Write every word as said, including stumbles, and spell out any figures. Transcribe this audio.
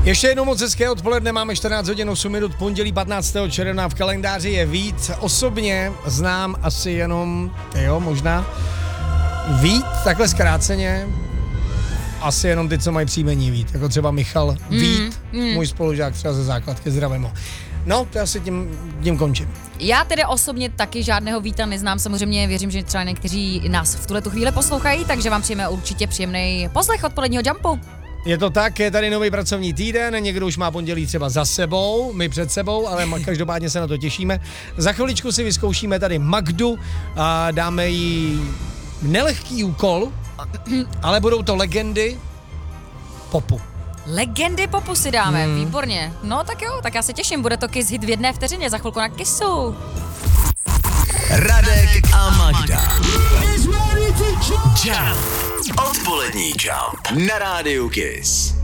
Ještě jednou moc hezké odpoledne, máme čtrnáct hodin osm minut, pondělí patnáctého června, v kalendáři je Vít. Osobně znám asi jenom, jo, možná Vít, takhle zkráceně, asi jenom ty, co mají příjmení Vít, jako třeba Michal Vít, mm, mm. můj spolužák třeba ze základky, zdravím ho. No, to asi tím, tím končím. Já tedy osobně taky žádného Víta neznám, samozřejmě věřím, že třeba někteří nás v tuhle tu chvíli poslouchají, takže vám přejeme určitě příjemný poslech odpoledního Jumpu. Je to tak, je tady nový pracovní týden, někdo už má pondělí třeba za sebou, my před sebou, ale každopádně se na to těšíme. Za chviličku si vyzkoušíme tady Magdu a dáme jí nelehký úkol, ale budou to legendy popu. Legendy popu si dáme, Hmm. výborně. No tak jo, tak já se těším, bude to Kiss hit v jedné vteřině, za chvilku na Kissu. Radek a Magda. Jump. Odpolední Jump na rádiu Kiss.